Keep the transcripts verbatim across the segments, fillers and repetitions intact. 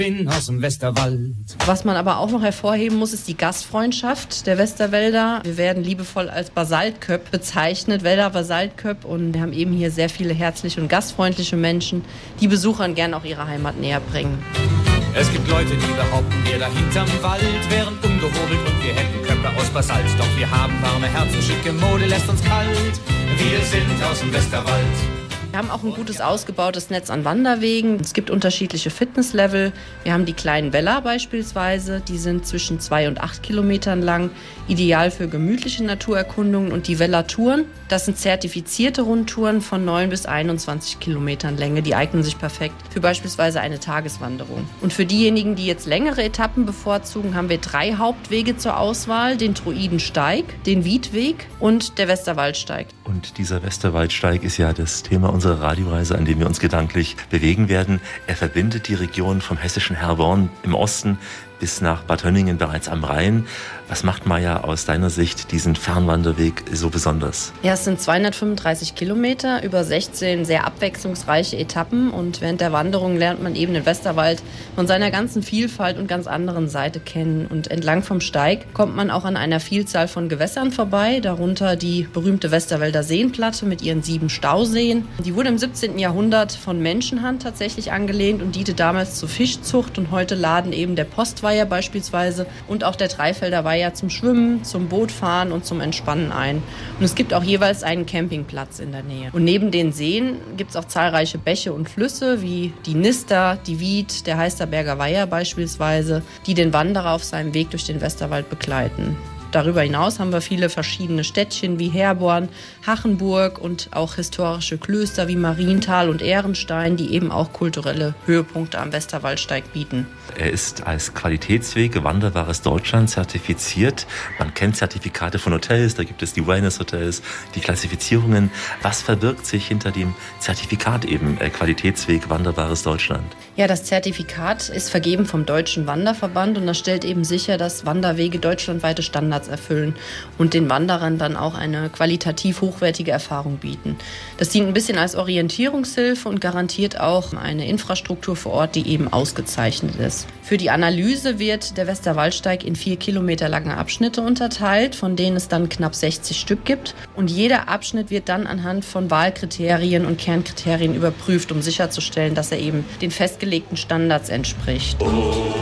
Bin aus dem Westerwald. Was man aber auch noch hervorheben muss, ist die Gastfreundschaft der Westerwälder. Wir werden liebevoll als Basaltköpp bezeichnet, Wälder Basaltköpp. Und wir haben eben hier sehr viele herzliche und gastfreundliche Menschen, die Besuchern gern auch ihre Heimat näher bringen. Es gibt Leute, die behaupten, wir da hinterm Wald wären ungehobelt und wir hätten Köpfe aus Basalt. Doch wir haben warme Herzen, schicke Mode lässt uns kalt. Wir sind aus dem Westerwald. Wir haben auch ein gutes ausgebautes Netz an Wanderwegen. Es gibt unterschiedliche Fitnesslevel. Wir haben die kleinen Weller beispielsweise. Die sind zwischen zwei und acht Kilometern lang. Ideal für gemütliche Naturerkundungen. Und die Weller-Touren, das sind zertifizierte Rundtouren von neun bis einundzwanzig Kilometern Länge. Die eignen sich perfekt für beispielsweise eine Tageswanderung. Und für diejenigen, die jetzt längere Etappen bevorzugen, haben wir drei Hauptwege zur Auswahl. Den Druidensteig, den Wiedweg und der Westerwaldsteig. Und dieser Westerwaldsteig ist ja das Thema unserer Radioreise, an dem wir uns gedanklich bewegen werden. Er verbindet die Region vom hessischen Herborn im Osten bis nach Bad Hönningen bereits am Rhein. Was macht, Maja, aus deiner Sicht diesen Fernwanderweg so besonders? Ja, es sind zweihundertfünfunddreißig Kilometer über sechzehn sehr abwechslungsreiche Etappen. Und während der Wanderung lernt man eben den Westerwald von seiner ganzen Vielfalt und ganz anderen Seite kennen. Und entlang vom Steig kommt man auch an einer Vielzahl von Gewässern vorbei, darunter die berühmte Westerwälder Seenplatte mit ihren sieben Stauseen. Die wurde im siebzehnten Jahrhundert von Menschenhand tatsächlich angelehnt und diente damals zur Fischzucht. Und heute laden eben der Postweiher beispielsweise und auch der Dreifelder Weiher zum Schwimmen, zum Bootfahren und zum Entspannen ein. Und es gibt auch jeweils einen Campingplatz in der Nähe. Und neben den Seen gibt es auch zahlreiche Bäche und Flüsse wie die Nister, die Wied, der Heisterberger Weiher beispielsweise, die den Wanderer auf seinem Weg durch den Westerwald begleiten. Darüber hinaus haben wir viele verschiedene Städtchen wie Herborn, Hachenburg und auch historische Klöster wie Marienthal und Ehrenstein, die eben auch kulturelle Höhepunkte am Westerwaldsteig bieten. Er ist als Qualitätsweg Wanderbares Deutschland zertifiziert. Man kennt Zertifikate von Hotels, da gibt es die Wellness-Hotels, die Klassifizierungen. Was verbirgt sich hinter dem Zertifikat eben Qualitätsweg Wanderbares Deutschland? Ja, das Zertifikat ist vergeben vom Deutschen Wanderverband und das stellt eben sicher, dass Wanderwege deutschlandweite Standards erfüllen und den Wanderern dann auch eine qualitativ hochwertige Erfahrung bieten. Das dient ein bisschen als Orientierungshilfe und garantiert auch eine Infrastruktur vor Ort, die eben ausgezeichnet ist. Für die Analyse wird der Westerwaldsteig in vier Kilometer lange Abschnitte unterteilt, von denen es dann knapp sechzig Stück gibt. Und jeder Abschnitt wird dann anhand von Wahlkriterien und Kernkriterien überprüft, um sicherzustellen, dass er eben den festgelegten Standards entspricht. Oh,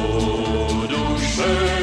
du schön.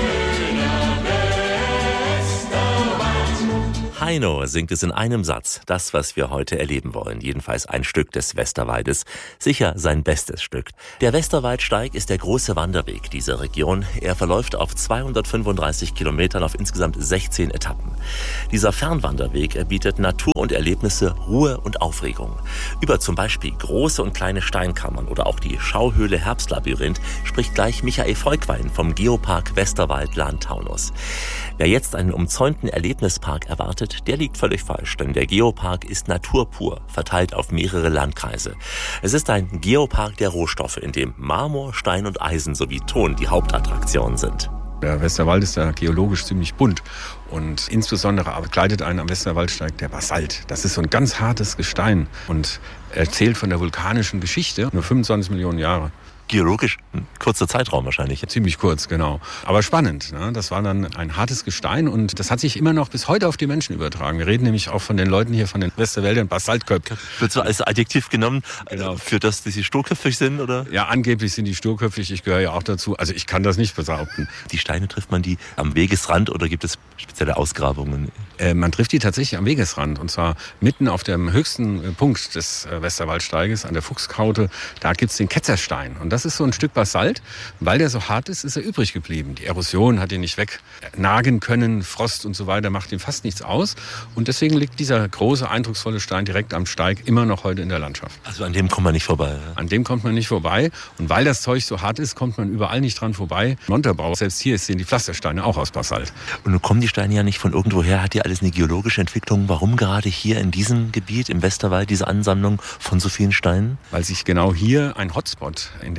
Heino singt es in einem Satz, das, was wir heute erleben wollen. Jedenfalls ein Stück des Westerwaldes. Sicher sein bestes Stück. Der Westerwaldsteig ist der große Wanderweg dieser Region. Er verläuft auf zweihundertfünfunddreißig Kilometern auf insgesamt sechzehn Etappen. Dieser Fernwanderweg er bietet Natur und Erlebnisse, Ruhe und Aufregung. Über zum Beispiel große und kleine Steinkammern oder auch die Schauhöhle Herbstlabyrinth spricht gleich Michael Volkwein vom Geopark Westerwald-Lahn-Taunus. Wer jetzt einen umzäunten Erlebnispark erwartet, der liegt völlig falsch, denn der Geopark ist Natur pur, verteilt auf mehrere Landkreise. Es ist ein Geopark der Rohstoffe, in dem Marmor, Stein und Eisen sowie Ton die Hauptattraktionen sind. Der Westerwald ist ja geologisch ziemlich bunt und insbesondere begleitet einen am Westerwaldsteig der Basalt. Das ist so ein ganz hartes Gestein und erzählt von der vulkanischen Geschichte, nur fünfundzwanzig Millionen Jahre. Geologisch ein kurzer Zeitraum wahrscheinlich. Ziemlich kurz, genau. Aber spannend. Ne? Das war dann ein hartes Gestein und das hat sich immer noch bis heute auf die Menschen übertragen. Wir reden nämlich auch von den Leuten hier von den Westerwäldern, Basaltköpfe. Wird so als Adjektiv genommen, genau. Für das, dass sie sturköpfig sind, oder? Ja, angeblich sind die sturköpfig. Ich gehöre ja auch dazu. Also ich kann das nicht behaupten. Die Steine trifft man die am Wegesrand oder gibt es spezielle Ausgrabungen? Äh, man trifft die tatsächlich am Wegesrand und zwar mitten auf dem höchsten Punkt des äh, Westerwaldsteiges, an der Fuchskaute. Da gibt's den Ketzerstein und das Das ist so ein Stück Basalt. Weil der so hart ist, ist er übrig geblieben. Die Erosion hat ihn nicht wegnagen können. Frost und so weiter macht ihm fast nichts aus. Und deswegen liegt dieser große, eindrucksvolle Stein direkt am Steig immer noch heute in der Landschaft. Also an dem kommt man nicht vorbei? Ja? An dem kommt man nicht vorbei. Und weil das Zeug so hart ist, kommt man überall nicht dran vorbei. Montabaur, selbst hier sehen die Pflastersteine auch aus Basalt. Und nun kommen die Steine ja nicht von irgendwoher. Hat ja alles eine geologische Entwicklung. Warum gerade hier in diesem Gebiet, im Westerwald, diese Ansammlung von so vielen Steinen? Weil sich genau hier ein Hotspot in der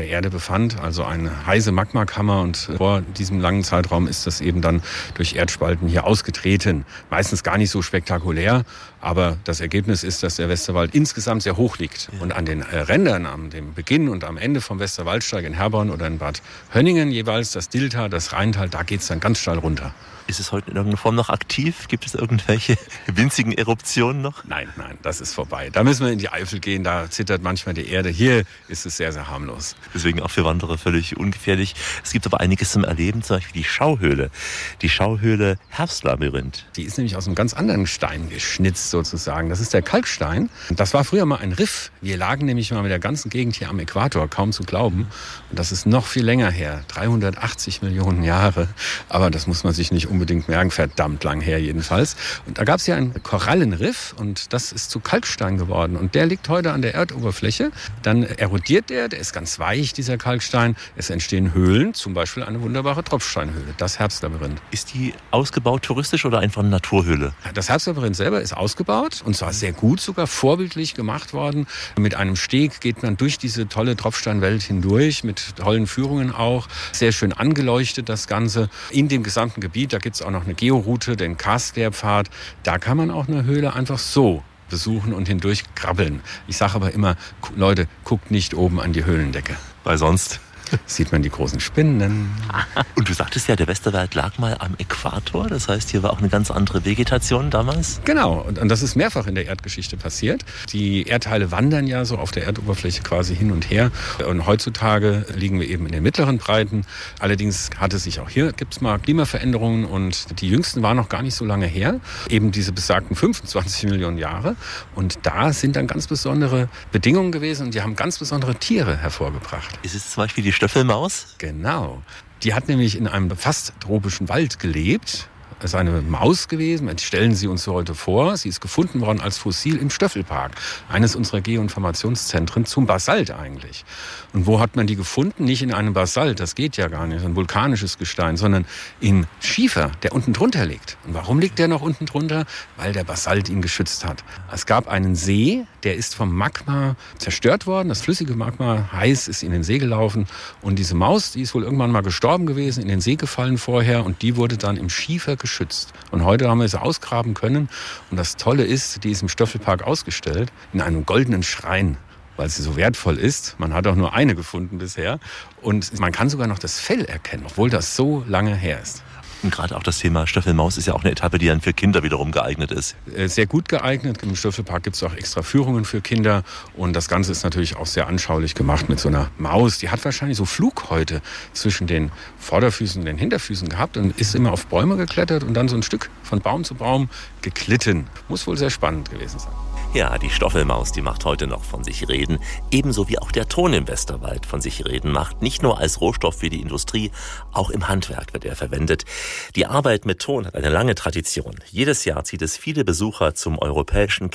Erde befand, also eine heiße Magmakammer. Und vor diesem langen Zeitraum ist das eben dann durch Erdspalten hier ausgetreten. Meistens gar nicht so spektakulär, aber das Ergebnis ist, dass der Westerwald insgesamt sehr hoch liegt. Ja. Und an den Rändern, am dem Beginn und am Ende vom Westerwaldsteig in Herborn oder in Bad Hönningen jeweils, das Dilltal, das Rheintal, da geht es dann ganz steil runter. Ist es heute in irgendeiner Form noch aktiv? Gibt es irgendwelche winzigen Eruptionen noch? Nein, nein, das ist vorbei. Da müssen wir in die Eifel gehen, da zittert manchmal die Erde. Hier ist es sehr, sehr harmlos. Deswegen auch für Wanderer völlig ungefährlich. Es gibt aber einiges zum Erleben, zum Beispiel die Schauhöhle. Die Schauhöhle Herbstlabyrinth. Die ist nämlich aus einem ganz anderen Stein geschnitzt sozusagen. Das ist der Kalkstein. Das war früher mal ein Riff. Wir lagen nämlich mal mit der ganzen Gegend hier am Äquator, kaum zu glauben. Und das ist noch viel länger her, dreihundertachtzig Millionen Jahre. Aber das muss man sich nicht unbedingt merken, verdammt lang her jedenfalls. Und da gab es ja einen Korallenriff und das ist zu Kalkstein geworden. Und der liegt heute an der Erdoberfläche. Dann erodiert der, der ist ganz weich, dieser Kalkstein. Es entstehen Höhlen, zum Beispiel eine wunderbare Tropfsteinhöhle, das Herbstlabyrinth. Ist die ausgebaut touristisch oder einfach eine Naturhöhle? Das Herbstlabyrinth selber ist ausgebaut und zwar sehr gut, sogar vorbildlich gemacht worden. Mit einem Steg geht man durch diese tolle Tropfsteinwelt hindurch, mit tollen Führungen auch. Sehr schön angeleuchtet das Ganze. In dem gesamten Gebiet, da gibt es auch noch eine Georoute, den Karstlerpfad. Da kann man auch eine Höhle einfach so besuchen und hindurch krabbeln. Ich sage aber immer, Leute, guckt nicht oben an die Höhlendecke. Weil sonst sieht man die großen Spinnen. Und du sagtest ja, der Westerwald lag mal am Äquator. Das heißt, hier war auch eine ganz andere Vegetation damals. Genau. Und das ist mehrfach in der Erdgeschichte passiert. Die Erdteile wandern ja so auf der Erdoberfläche quasi hin und her. Und heutzutage liegen wir eben in den mittleren Breiten. Allerdings hat es sich auch hier, gibt es mal Klimaveränderungen. Und die jüngsten waren noch gar nicht so lange her. Eben diese besagten fünfundzwanzig Millionen Jahre. Und da sind dann ganz besondere Bedingungen gewesen. Und die haben ganz besondere Tiere hervorgebracht. Ist es zum Beispiel die Stöffelmaus? Genau. Die hat nämlich in einem fast tropischen Wald gelebt. Es ist eine Maus gewesen, stellen Sie uns so heute vor. Sie ist gefunden worden als Fossil im Stöffelpark, eines unserer Geoinformationszentren zum Basalt eigentlich. Und wo hat man die gefunden? Nicht in einem Basalt, das geht ja gar nicht, ein vulkanisches Gestein, sondern in Schiefer, der unten drunter liegt. Und warum liegt der noch unten drunter? Weil der Basalt ihn geschützt hat. Es gab einen See, der ist vom Magma zerstört worden. Das flüssige Magma, heiß, ist in den See gelaufen. Und diese Maus, die ist wohl irgendwann mal gestorben gewesen, in den See gefallen vorher. Und die wurde dann im Schiefer geschützt. Geschützt. Und heute haben wir sie ausgraben können. Und das Tolle ist, die ist im Stöffelpark ausgestellt, in einem goldenen Schrein, weil sie so wertvoll ist. Man hat auch nur eine gefunden bisher. Und man kann sogar noch das Fell erkennen, obwohl das so lange her ist. Und gerade auch das Thema Stöffelmaus ist ja auch eine Etappe, die dann für Kinder wiederum geeignet ist. Sehr gut geeignet. Im Stöffelpark gibt es auch extra Führungen für Kinder. Und das Ganze ist natürlich auch sehr anschaulich gemacht mit so einer Maus. Die hat wahrscheinlich so Flughäute zwischen den Vorderfüßen und den Hinterfüßen gehabt und ist immer auf Bäume geklettert und dann so ein Stück von Baum zu Baum geglitten. Muss wohl sehr spannend gewesen sein. Ja, die Stoffelmaus, die macht heute noch von sich reden, ebenso wie auch der Ton im Westerwald von sich reden macht. Nicht nur als Rohstoff für die Industrie, auch im Handwerk wird er verwendet. Die Arbeit mit Ton hat eine lange Tradition. Jedes Jahr zieht es viele Besucher zum europäischen